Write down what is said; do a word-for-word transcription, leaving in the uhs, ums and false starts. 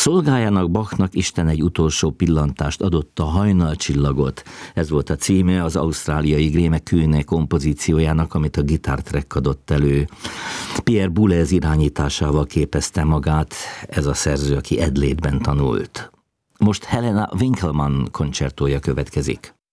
Szolgájának, Bachnak Isten egy utolsó pillantást adott, a hajnalcsillagot. Ez volt a címe az ausztráliai Gréme Kühne kompozíciójának, amit a Guitar Track adott elő. Pierre Boulez irányításával képezte magát ez a szerző, aki Adelaide-ben tanult. Most Helena Winkelmann koncertója következik.